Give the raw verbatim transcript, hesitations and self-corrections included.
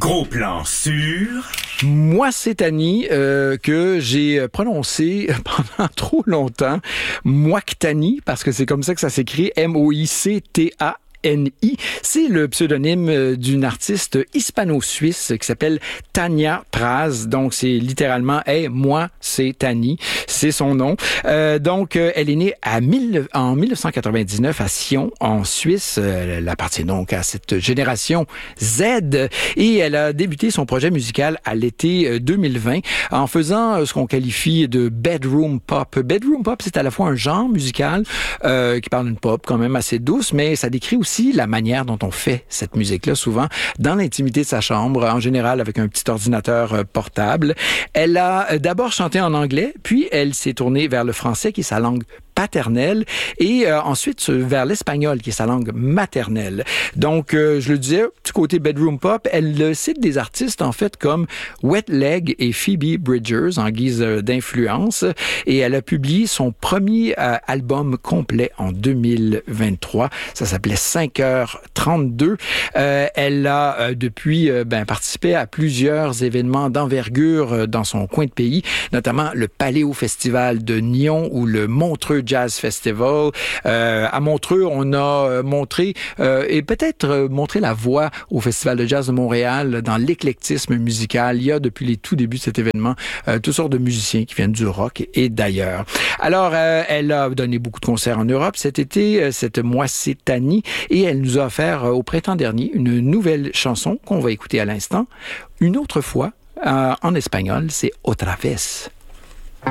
Gros plan sur... Moi, c'est Annie euh, que j'ai prononcé pendant trop longtemps Mouactani, parce que c'est comme ça que ça s'écrit, M O I C T A N I. C'est le pseudonyme d'une artiste hispano-suisse qui s'appelle Tania Praz. Donc, c'est littéralement « Hey, moi, c'est Tani ». C'est son nom. Euh, donc, euh, elle est née à mille, en dix-neuf cent quatre-vingt-dix-neuf à Sion, en Suisse. Elle appartient donc à cette génération Z. Et elle a débuté son projet musical à l'été deux mille vingt en faisant ce qu'on qualifie de bedroom pop. Bedroom pop, c'est à la fois un genre musical euh, qui parle d'une pop quand même assez douce, mais ça décrit aussi la manière dont on fait cette musique-là, souvent dans l'intimité de sa chambre, en général avec un petit ordinateur portable. Elle a d'abord chanté en anglais, puis elle s'est tournée vers le français, qui est sa langue paternelle, et euh, ensuite vers l'espagnol, qui est sa langue maternelle. Donc, euh, je le disais, du côté bedroom pop, elle cite des artistes, en fait, comme Wet Leg et Phoebe Bridgers, en guise d'influence, et elle a publié son premier euh, album complet en deux mille vingt-trois. Ça s'appelait cinq heures trente-deux. Euh, elle a, euh, depuis, euh, ben, participé à plusieurs événements d'envergure euh, dans son coin de pays, notamment le Paléo Festival de Nyon ou le Montreux Jazz Festival. Euh, à Montreux, on a montré euh, et peut-être montré la voix au Festival de Jazz de Montréal dans l'éclectisme musical. Il y a depuis les tout débuts de cet événement euh, toutes sortes de musiciens qui viennent du rock et d'ailleurs. Alors, euh, elle a donné beaucoup de concerts en Europe cet été, cette Moacetani, et elle nous a offert euh, au printemps dernier une nouvelle chanson qu'on va écouter à l'instant. Une autre fois, euh, en espagnol, c'est Otra vez.